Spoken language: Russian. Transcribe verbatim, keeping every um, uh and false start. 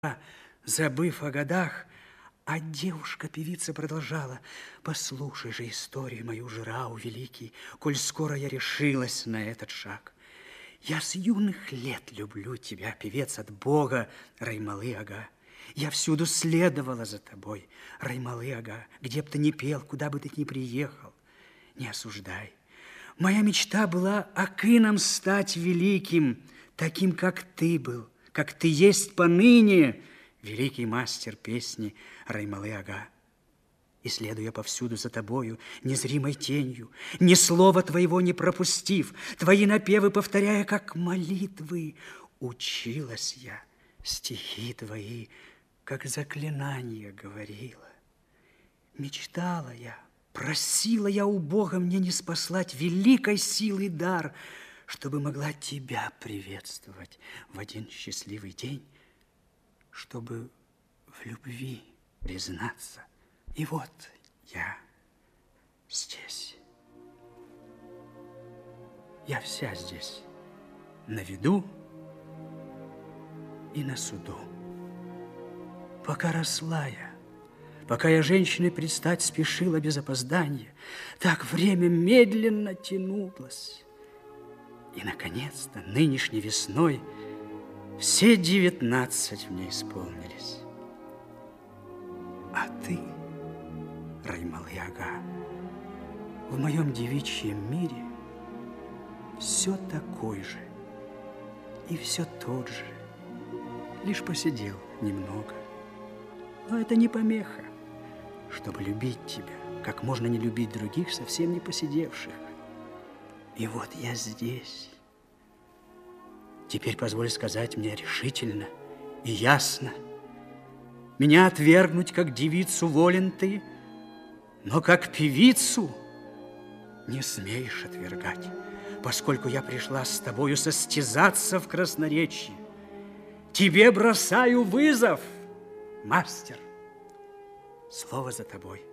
Забыв о годах, а девушка-певица продолжала: «Послушай же историю мою, Жирау великий, коль скоро я решилась на этот шаг. Я с юных лет люблю тебя, певец от Бога, Раймалы-ага. Я всюду следовала за тобой, Раймалы-ага, где б ты ни пел, куда бы ты ни приехал. Не осуждай. Моя мечта была акыном стать великим, таким, как ты был, как ты есть поныне, великий мастер песни Раймалы-ага. И, следуя повсюду за тобою, незримой тенью, ни слова твоего не пропустив, твои напевы повторяя, как молитвы, училась я, стихи твои, как заклинания говорила. Мечтала я, просила я у Бога мне не спаслать великой силы дар, чтобы могла тебя приветствовать в один счастливый день, чтобы в любви признаться. И вот я здесь. Я вся здесь, на виду и на суду. Пока росла я, пока я женщиной предстать спешила без опоздания, так время медленно тянулось. И, наконец-то, нынешней весной все девятнадцать мне исполнились. А ты, Раймалы-ага, в моем девичьем мире все такой же и все тот же, лишь посидел немного. Но это не помеха, чтобы любить тебя, как можно не любить других, совсем не посидевших. И вот я здесь. Теперь позволь сказать мне решительно и ясно: меня отвергнуть, как девицу, волен ты, но как певицу не смеешь отвергать, поскольку я пришла с тобою состязаться в красноречии. Тебе бросаю вызов, мастер. Слово за тобой.